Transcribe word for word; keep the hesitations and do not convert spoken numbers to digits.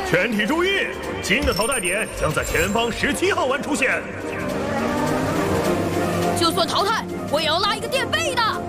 全体注意，新的淘汰点将在前方十七号弯出现。 就算淘汰，我也要拉一个垫背的。